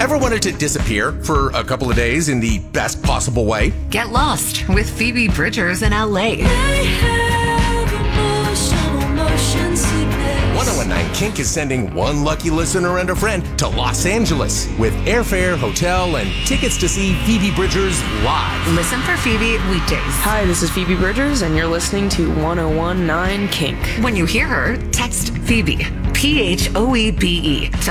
Ever wanted to disappear for a couple of days in the best possible way? Get lost with Phoebe Bridgers in LA. 1019 Kink is sending one lucky listener and a friend to Los Angeles with airfare, hotel, and tickets to see Phoebe Bridgers live. Listen for Phoebe weekdays. Hi, this is Phoebe Bridgers, and you're listening to 1019 Kink. When you hear her, text Phoebe, PHOEBE, to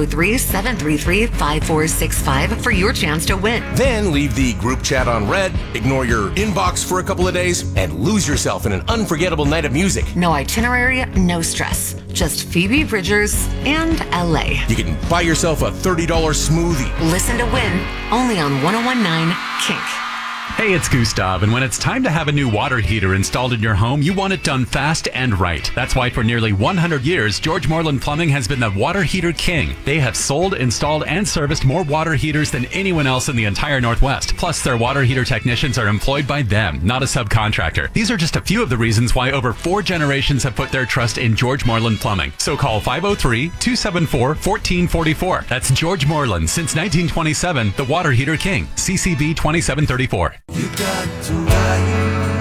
503-733-5465 for your chance to win. Then leave the group chat on red, ignore your inbox for a couple of days, and lose yourself in an unforgettable night of music. No itinerary, no stress. Just Phoebe Bridgers and LA. You can buy yourself a $30 smoothie. Listen to win only on 1019 Kink. Hey, it's Gustav, and when it's time to have a new water heater installed in your home, you want it done fast and right. That's why for nearly 100 years, George Moreland Plumbing has been the water heater king. They have sold, installed, and serviced more water heaters than anyone else in the entire Northwest. Plus, their water heater technicians are employed by them, not a subcontractor. These are just a few of the reasons why over 4 generations have put their trust in George Moreland Plumbing. So call 503-274-1444. That's George Moreland, since 1927, the water heater king. CCB 2734. You got to ride.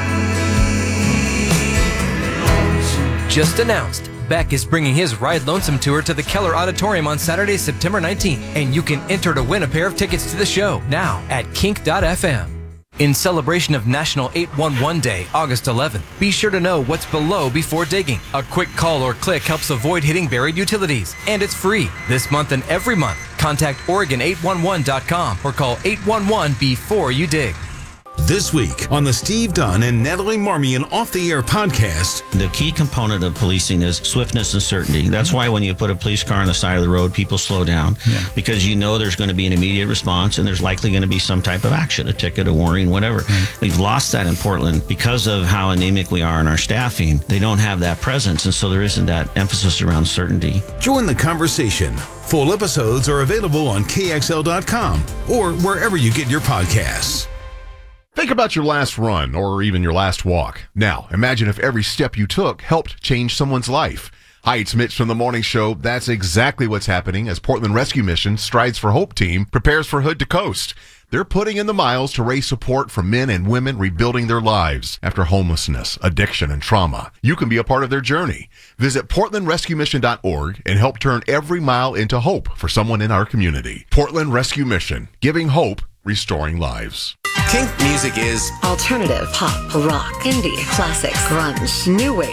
Just announced, Beck is bringing his Ride Lonesome tour to the Keller Auditorium on Saturday, September 19th, and you can enter to win a pair of tickets to the show now at kink.fm. In celebration of National 811 Day, August 11th, be sure to know what's below before digging. A quick call or click helps avoid hitting buried utilities, and it's free this month and every month. Contact Oregon811.com or call 811 before you dig. This week on the Steve Dunn and Natalie Marmion Off the Air podcast. The key component of policing is swiftness and certainty. That's why when you put a police car on the side of the road, people slow down because you know there's going to be an immediate response and there's likely going to be some type of action, a ticket, a warning, whatever. We've lost that in Portland because of how anemic we are in our staffing. They don't have that presence, and so there isn't that emphasis around certainty. Join the conversation. Full episodes are available on KXL.com or wherever you get your podcasts. Think about your last run or even your last walk. Now, imagine if every step you took helped change someone's life. Hi, it's Mitch from The Morning Show. That's exactly what's happening as Portland Rescue Mission Strides for Hope team prepares for Hood to Coast. They're putting in the miles to raise support for men and women rebuilding their lives after homelessness, addiction, and trauma. You can be a part of their journey. Visit portlandrescuemission.org and help turn every mile into hope for someone in our community. Portland Rescue Mission, giving hope, restoring lives. Kink music is Alternative, pop, rock, indie, classics, grunge, new wave,